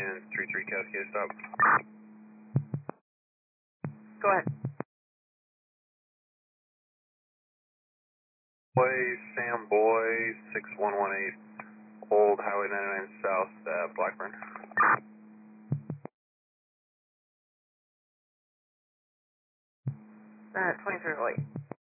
and 33 Cascade stop. Go ahead. Sam Boy 6118, Old Highway 99 South at Blackburn. 23 White.